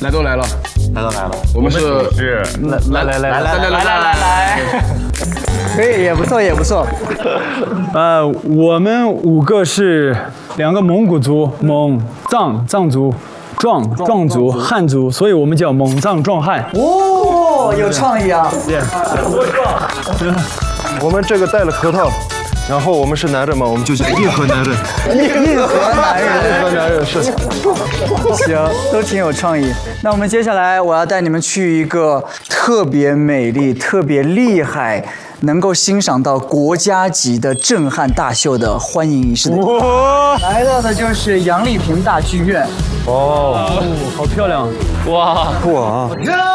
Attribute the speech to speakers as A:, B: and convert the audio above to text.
A: 来都来了，我们是来，
B: 可以，也不错，也不错。
C: 我们5个是2个蒙古族，藏族。壮族、汉族，所以我们叫蒙藏壮汉。
B: 哦，有创意啊！
D: 我们这个戴了核桃，然后我们是男人嘛，我们就叫硬核男人。
B: 硬核男人，
D: 硬核男人是。
B: 行，都挺有创意。那我们接下来我要带你们去一个特别美丽、特别厉害。能够欣赏到国家级的震撼大秀的欢迎仪式的，来到的就是杨丽萍大剧院。
C: 哦，好漂亮！哇！